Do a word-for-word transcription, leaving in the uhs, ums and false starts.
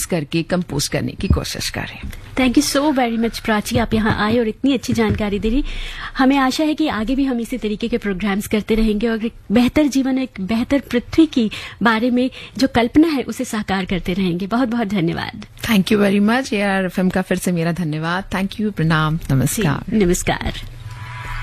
Mix करके compose करने की कोशिश करें। Thank you so very much Prachi, आप यहाँ आए और इतनी अच्छी जानकारी दे रही। हमें आशा है कि आगे भी हम इसी तरीके के प्रोग्राम्स करते रहेंगे और एक बेहतर जीवन, एक बेहतर पृथ्वी की बारे में जो कल्पना है उसे साकार करते रहेंगे। बहुत बहुत धन्यवाद। Thank you very much. AR FM का फिर से मेरा धन्यवाद। थैंक यू, प्रणाम, नमस्कार। नमस्कार।